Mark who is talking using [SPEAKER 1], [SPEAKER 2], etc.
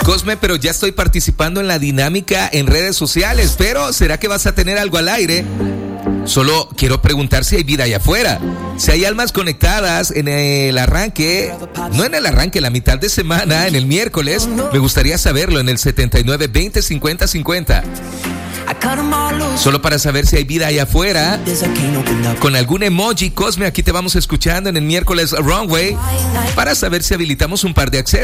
[SPEAKER 1] Cosme, pero ya estoy participando en la dinámica en redes sociales, pero ¿será que vas a tener algo al aire? Solo quiero preguntar si hay vida allá afuera. Si hay almas conectadas en el arranque, no en el arranque, la mitad de semana, en el miércoles, me gustaría saberlo en el 79 20 50 50. Solo para saber si hay vida allá afuera. Con algún emoji, Cosme, aquí te vamos escuchando en el miércoles Runway para saber si habilitamos un par de accesos.